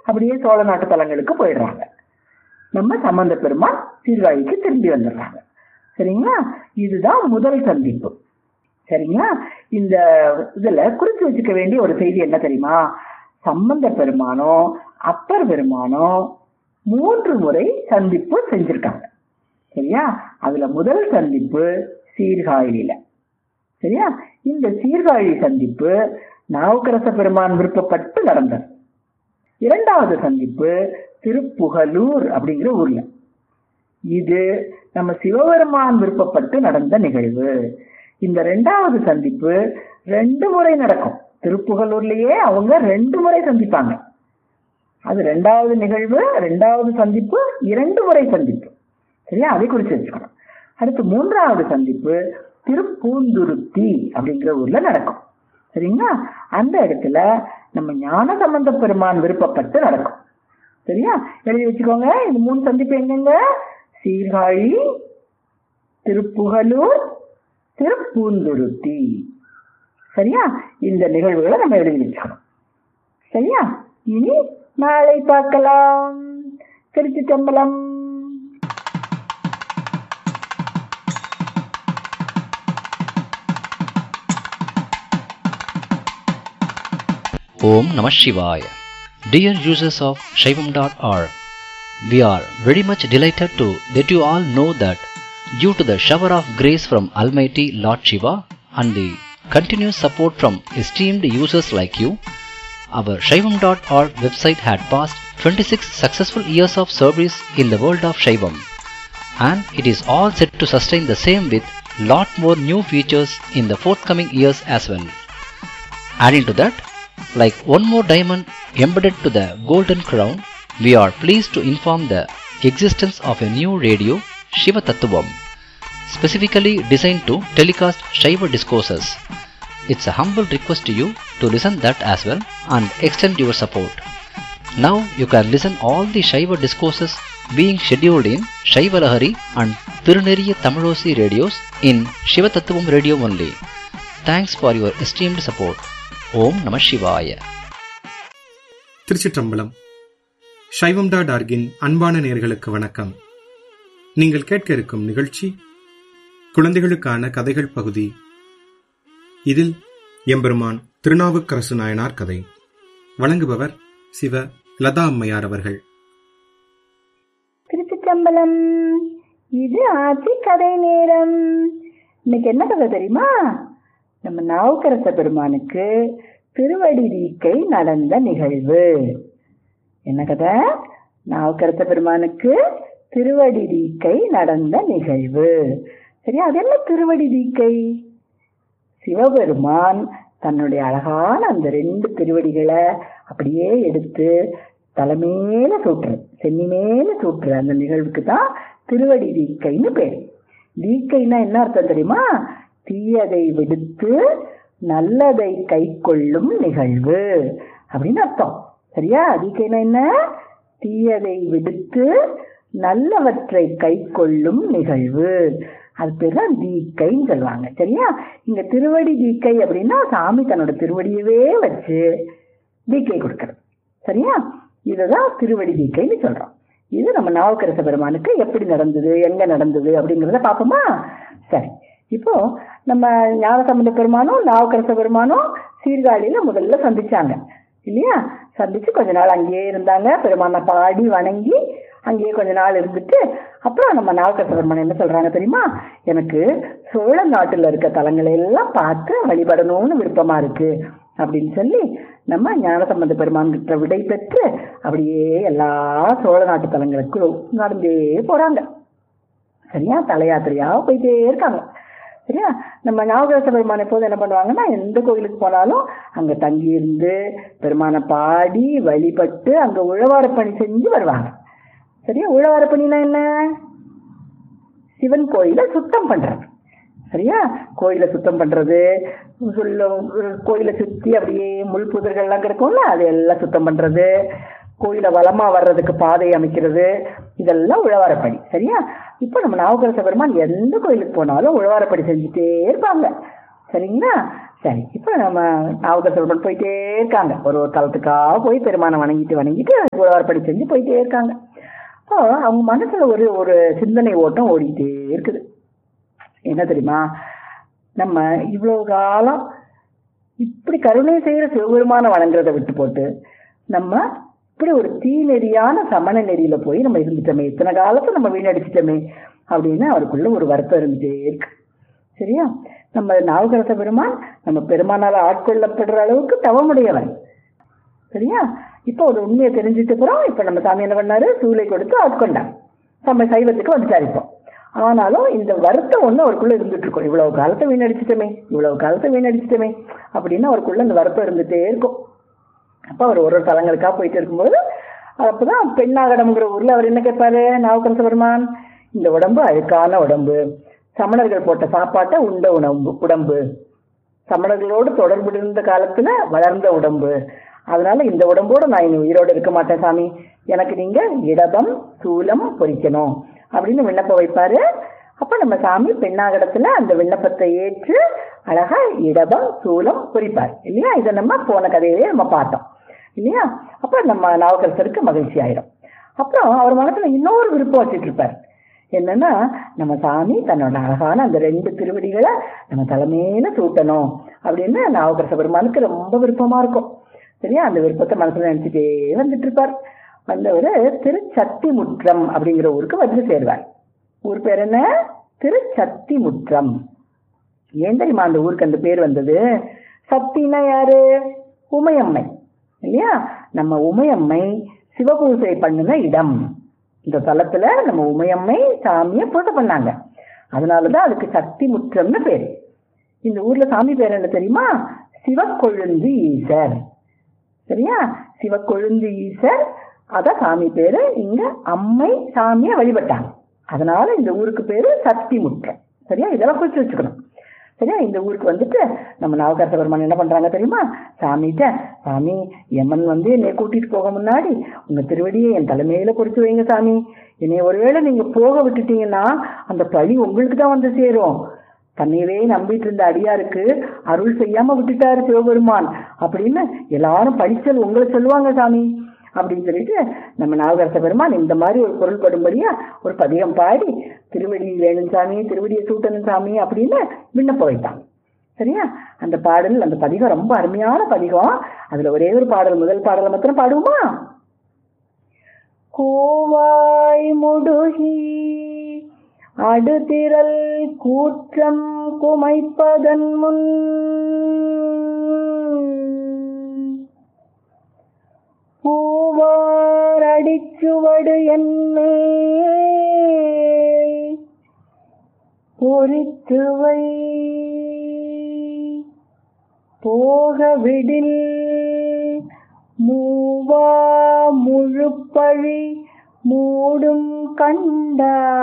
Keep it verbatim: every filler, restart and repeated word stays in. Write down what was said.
அப்படியே சோழ நாட்டு தலங்களுக்கு போயிடுறாங்க. நம்ம சம்பந்த பெருமான் சீர்காழிக்கு திரும்பி வந்துடுறாங்க. சரிங்களா? இதுதான் முதல் சந்திப்பு. சரிங்களா? இந்த இதுல குறித்து வச்சுக்க வேண்டிய ஒரு செய்தி என்ன தெரியுமா? சம்பந்த பெருமானோ அப்பர் பெருமானோ மூன்று முறை சந்திப்பு செஞ்சிருக்காங்க. சரியா? அதுல முதல் சந்திப்பு சீர்காழியில. சரியா? இந்த சீர்காழி சந்திப்பு நாவுக்கரச பெருமான் விருப்பப்பட்டு நடந்தது. இரண்டாவது சந்திப்பு திருப்புகலூர் அப்படிங்கிற ஊர்ல. இது நம்ம சிவபெருமான் விருப்பப்பட்டு நடந்த நிகழ்வு. இந்த ரெண்டாவது சந்திப்பு ரெண்டு முறை நடக்கும். திருப்புகலூர்லயே அவங்க ரெண்டு முறை சந்திப்பாங்க. அது ரெண்டாவது நிகழ்வு, ரெண்டாவது சந்திப்பு, இரண்டு முறை சந்திப்பு. சரியா? அதை குறித்து வச்சுக்கணும். அடுத்து மூன்றாவது சந்திப்பு திருப்பூந்துருத்தி அப்படிங்கிற ஊர்ல நடக்கும். சரிங்களா? அந்த இடத்துல நம்ம ஞான சம்பந்த பெருமான் விருப்பப்பட்டு நடக்கும். சரியா? எழுதி வச்சுக்கோங்க. இந்த மூணு சந்திப்பு எங்கெங்க? சீர்காழி, திருப்புகலூர், திருப்பூந்துருத்தி. சரியா? இந்த நிகழ்வுகளை நம்ம எழுதி வச்சுக்கணும். சரியா? இனி நாளை பார்க்கலாம். திருச்சிற்றம்பலம். Om Namah Shivaya. Dear users of Shaivam dot org, we are very much delighted to let you all know that due to the shower of grace from Almighty Lord Shiva and the continuous support from esteemed users like you, our Shaivam dot org website had passed twenty-six successful years of service in the world of Shaivam, and it is all set to sustain the same with lot more new features in the forthcoming years as well. Adding to that, like one more diamond embedded to the golden crown, we are pleased to inform the existence of a new radio, Shiva Tattvam, specifically designed to telecast Shiva discourses. It's a humble request to you to listen that as well and extend your support. Now you can listen all the Shiva discourses being scheduled in Shiva Lahari and Tiruneriya Tamilosi radios in Shiva Tattvam radio only. Thanks for your esteemed support. ஓம் நம சிவாய. திருச்சிற்றம்பலம். சைவம் dot ஆர்கின் அன்பான நேயர்களுக்கு வணக்கம். நீங்கள் கேட்க இருக்கும் நிகழ்ச்சி குழந்தைகளுக்கான கதைகள் பகுதி. இதில் எம்பெருமான் திருநாவுக்கரசு நாயனார் கதை. வழங்குபவர் சிவ லதா அம்மையார் அவர்கள். திருச்சிற்றம்பலம். இது ஆட்சி கதை நேரம். இன்னைக்கு என்ன கதை தெரியுமா? நம்ம நாவுக்கரச பெருமானுக்கு திருவடி தீக்கை நடந்த நிகழ்வு. என்ன கதை? நாவுக்கரச பெருமானுக்கு திருவடி தீக்கை நடந்த நிகழ்வு. சரியா? அது என்ன திருவடி தீக்கை? சிவபெருமான் தன்னுடைய அழகான அந்த ரெண்டு திருவடிகளை அப்படியே எடுத்து தலைமையில சூட்டுற, சென்னி மேல சூட்டுற அந்த நிகழ்வுக்கு தான் திருவடி தீக்கைன்னு பேர். தீக்கைன்னா என்ன அர்த்தம் தெரியுமா? தீயதை விடுத்து நல்லதை கை கொள்ளும் நிகழ்வு அப்படின்னு அர்த்தம். சரியா? தீக்கைனா என்ன? தீயதை விடுத்து நல்லவற்றை கை கொள்ளும் நிகழ்வு. அது பேர் தான் தீக்கைன்னு சொல்லுவாங்க. சரியா? இங்க திருவடி தீக்கை அப்படின்னா சாமி தன்னோட திருவடியவே வச்சு தீக்கை கொடுக்கறது. சரியா? இதுதான் திருவடி தீக்கைன்னு சொல்றோம். இது நம்ம நாவுக்கரச பெருமானுக்கு எப்படி நடந்தது, எங்க நடந்தது அப்படிங்கிறத பார்ப்போமா? சரி. இப்போ நம்ம ஞானசம்பந்த பெருமானும் நாவுக்கரச பெருமானும் சீர்காழியில முதல்ல சந்திச்சாங்க இல்லையா? சந்திச்சு கொஞ்ச நாள் அங்கேயே இருந்தாங்க. பெருமானை பாடி வணங்கி அங்கேயே கொஞ்ச நாள் இருந்துட்டு அப்புறம் நம்ம நாவுக்கரச பெருமான் என்ன சொல்றாங்க தெரியுமா? எனக்கு சோழ நாட்டுல இருக்க தலங்களை எல்லாம் பார்த்து வழிபடணும்னு விருப்பமா இருக்கு அப்படின்னு சொல்லி நம்ம ஞானசம்பந்த பெருமான் கிட்ட விடை பெற்று அப்படியே எல்லா சோழ நாட்டு தலங்களுக்கு நடந்தே போறாங்க. சரியா? தலையாத்திரையா போயிட்டே இருக்காங்க. சரியா? நம்ம நாவுக்கரச பெருமான் எப்போது என்ன பண்ணுவாங்கன்னா, எந்த கோயிலுக்கு போனாலும் அங்க தங்கி இருந்து பெருமானை பாடி வழிபட்டு அங்க உழவாரப்பணி செஞ்சு வருவாங்க. சரியா? உழவாரப்பணினா என்ன? சிவன் கோயிலை சுத்தம் பண்றது. சரியா? கோயிலை சுத்தம் பண்றது, கோயிலை சுத்தி அப்படியே முள் புதர்கள் எல்லாம் இருக்கும்ல, அது எல்லாம் சுத்தம் பண்றது, கோயிலை வளமா வர்றதுக்கு பாதை அமைக்கிறது, இதெல்லாம் உழவாரப்பணி. சரியா? இப்ப நம்ம நாவுக்கரச பெருமான் எந்த கோயிலுக்கு போனாலும் உழவாரப்பணி செஞ்சுட்டே இருப்பாங்க. சரிங்களா? சரி, இப்ப நம்ம நாவுக்கரசர் போயிட்டே இருக்காங்க. ஒரு ஒரு தளத்துக்காக போய் பெருமானை வணங்கிட்டு வணங்கிட்டு உழவார்படி செஞ்சு போயிட்டே இருக்காங்க. அப்போ அவங்க மனசுல ஒரு ஒரு சிந்தனை ஓட்டம் ஓடிட்டே இருக்குது. என்ன தெரியுமா, நம்ம இவ்வளவு காலம் இப்படி கருணை செய்யற சிவபெருமான வணங்குறதை விட்டு போட்டு நம்ம இப்படி ஒரு தீ நெறியான சமண நெறியில போய் நம்ம இருந்துட்டோமே, இத்தனை காலத்தை நம்ம வீணடிச்சிட்டோமே அப்படின்னு அவருக்குள்ள ஒரு வருத்தம் இருந்துட்டே இருக்கு. சரியா, நம்ம நாவுக்கரச பெருமான் நம்ம பெருமானால ஆட்கொள்ளப்படுற அளவுக்கு தவமுடையவன். சரியா, இப்ப ஒரு உண்மையை தெரிஞ்சுட்டு போறோம். இப்ப நம்ம சாமி என்ன பண்ணாரு, சூளை கொடுத்து ஆட்கொண்டார், நம்ம சைவத்துக்கு வந்துட்டாரு. இப்போ ஆனாலும் இந்த வருத்தம் ஒண்ணு அவருக்குள்ள இருந்துட்டு இருக்கும். இவ்வளவு காலத்தை வீணடிச்சிட்டோமே இவ்வளவு காலத்தை வீணடிச்சிட்டோமே அப்படின்னு அவருக்குள்ள இந்த வருத்தம் இருந்துட்டே இருக்கும். அப்ப அவர் ஒரு ஒரு தலங்களுக்காக போயிட்டு இருக்கும்போது அப்பதான் பெண்ணாகடம்ங்கிற ஊர்ல அவர் என்ன கேட்பாரு, நாவுக்கரச பெருமான், இந்த உடம்பு அழுக்கான உடம்பு, சமணர்கள் போட்ட சாப்பாட்டை உண்ட உணவு உடம்பு, சமணர்களோடு தொடர்பு இருந்த காலத்துல வளர்ந்த உடம்பு, அதனால இந்த உடம்போட நான் இனி உயிரோடு இருக்க மாட்டேன் சாமி, எனக்கு நீங்க இடபம் சூலம் பொறிக்கணும் அப்படின்னு விண்ணப்பம் வைப்பாரு. அப்ப நம்ம சாமி பெண்ணாகடத்துல அந்த விண்ணப்பத்தை ஏற்று அழகா இடபம் சூலம் பொறிப்பார் இல்லையா. இதை நம்ம போன கதையிலேயே நம்ம பார்த்தோம் இல்லையா. அப்ப நம்ம நாவுக்கரசருக்கு மகிழ்ச்சி ஆயிடும். அப்புறம் அவர் மனசுல இன்னொரு விருப்பம் வச்சுட்டு இருப்பார். என்னன்னா, நம்ம சாமி தன்னோட அழகான அந்த ரெண்டு திருவடிகளை நம்ம தலைமையில சூட்டணும் அப்படின்னு நாவுக்கரச பெருமானுக்கு ரொம்ப விருப்பமா இருக்கும். சரியா, அந்த விருப்பத்தை மனசுல நினைச்சுட்டே வந்துட்டு இருப்பார். வந்தவர் திருச்சத்திமுற்றம் அப்படிங்கிற ஊருக்கு வந்து சேருவார். ஊர் பேர் என்ன, திருச்சத்திமுற்றம். ஏன் தெரியுமா அந்த ஊருக்கு அந்த பேர் வந்தது? சத்தினா யாரு, உமையம்மை இல்லையா. நம்ம உமையம்மை சிவபூசை பண்ணின இடம். இந்த தலத்துல நம்ம உமையம்மை சாமியை பூஜை பண்ணாங்க, அதனாலதான் அதுக்கு சக்தி முற்றம்னு பேரு. இந்த ஊர்ல சாமி பேர் என்ன தெரியுமா, சிவக்கொழுந்து ஈசர். சரியா, சிவக்கொழுந்து ஈசர் அதான் சாமி பேரு. இங்க அம்மை சாமியை வழிபட்டாங்க, அதனால இந்த ஊருக்கு பேரு சக்தி முற்றம். சரியா, இதெல்லாம் குறிச்சு வச்சுக்கணும். சரியா, இந்த ஊருக்கு வந்துட்டு நம்ம நாவுக்கரச பெருமான் என்ன பண்றாங்க தெரியுமா, சாமிகிட்ட, சாமி யமன் வந்து என்னை கூட்டிட்டு போக முன்னாடி உங்க திருவடியை என் தலைமையில பொறிச்சு வைங்க சாமி, என்னை ஒருவேளை நீங்க போக விட்டுட்டீங்கன்னா அந்த பழி உங்களுக்கு தான் வந்து சேரும். தன்னையவே நம்பிட்டு இருந்த அடியாருக்கு அருள் செய்யாம விட்டுட்டாரு சிவபெருமான் அப்படின்னு எல்லாரும் படிச்சல் உங்களை சொல்லுவாங்க சாமி அப்படின்னு சொல்லிட்டு நம்ம நாவுக்கரச பெருமான் இந்த மாதிரி ஒரு பொருள் படும்படியா ஒரு பதிகம் பாடி திருவடி வேணும் சாமி, திருவடியை சூட்டணும் சாமி அப்படின்னு விண்ணப்ப வைத்தாங்க. சரியா, அந்த பாடல் அந்த பதிகம் ரொம்ப அருமையான பதிகம். அதுல ஒரே ஒரு பாடல், முதல் பாடலை மாத்திரம் பாடுவோமா. கோவாய் முடுகி அடுதிரல் கூற்றம் குமைப்பதன் முன் பூவார் அடிச்சுவடு என்னே பொறித்துவை போக விடில் மூவா முழுப்பழி மூடும் கண்டா